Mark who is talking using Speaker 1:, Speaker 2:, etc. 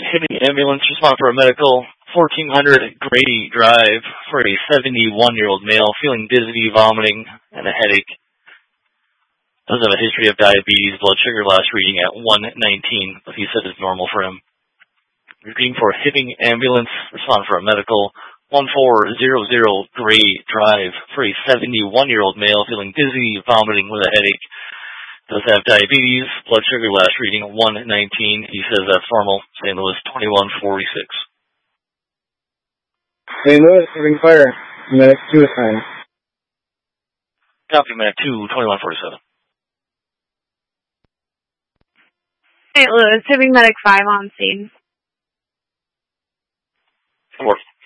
Speaker 1: Hibbing ambulance, respond for a medical. 1400 Grady Drive for a 71-year-old male feeling dizzy, vomiting, and a headache. Does have a history of diabetes, blood sugar last reading at 119, but he said it's normal for him. Reading for Hibbing ambulance, respond for a medical. 1400 Grady Drive for a 71-year-old male feeling dizzy, vomiting, with a headache. Does have diabetes, blood sugar last reading at 119. He says that's normal. St. Louis 2146.
Speaker 2: St. Louis, Hibbing Fire, Medic 2 assigned.
Speaker 1: Copy, Medic 2, 2147.
Speaker 3: St. Louis, Hibbing Medic 5 on scene.
Speaker 1: Good work.